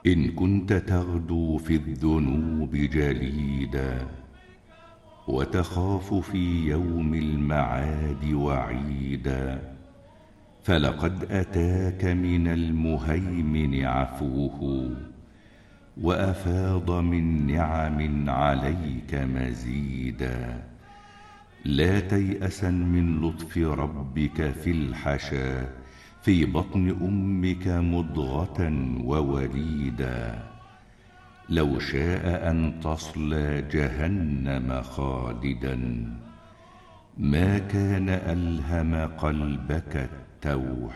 إن كنت تغدو في الذنوب جليدا وتخاف في يوم المعاد وعيدا، فلقد أتاك من المهيمن عفوه وأفاض من نعم عليك مزيدا. لا تيأسا من لطف ربك في الحشا في بطن أمك مضغة ووليدا. لو شاء أن تصلى جهنم خالدا ما كان ألهم قلبك التوحيدا.